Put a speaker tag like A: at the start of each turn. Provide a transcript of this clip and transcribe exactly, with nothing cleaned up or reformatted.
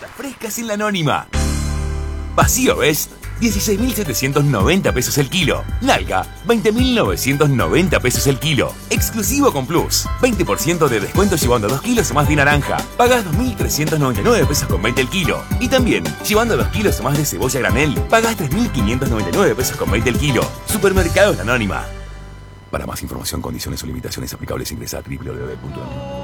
A: patatas frescas en la Anónima. Vacío Best, dieciséis mil setecientos noventa pesos el kilo. Nalga, veinte mil novecientos noventa pesos el kilo. Exclusivo con Plus, veinte por ciento de descuento llevando dos kilos o más de naranja. Pagas dos mil trescientos noventa y nueve pesos con veinte el kilo. Y también, llevando dos kilos o más de cebolla granel, pagas tres mil quinientos noventa y nueve pesos con veinte el kilo. Supermercados La Anónima. Para más información, condiciones o limitaciones aplicables ingresa a doble u doble u doble u punto anónima punto com.